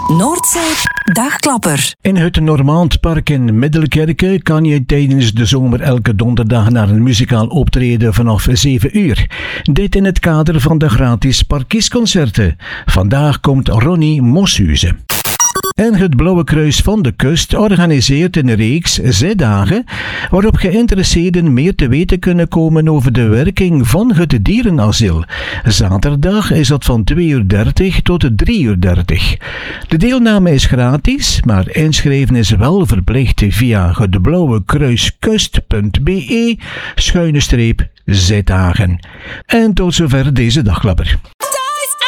Noordzee Dagklapper. In het Normandpark in Middelkerke kan je tijdens de zomer elke donderdag naar een muzikaal optreden vanaf 7 uur. Dit in het kader van de gratis parkiesconcerten. Vandaag komt Ronnie Moshuizen. En het Blauwe Kruis van de Kust organiseert een reeks 6 dagen waarop geïnteresseerden meer te weten kunnen komen over de werking van het dierenasiel. Zaterdag is dat van 2:30 tot 3:30. De deelname is gratis, maar inschrijven is wel verplicht via hetblauwekruiskust.be/6dagen. En tot zover deze dagklapper.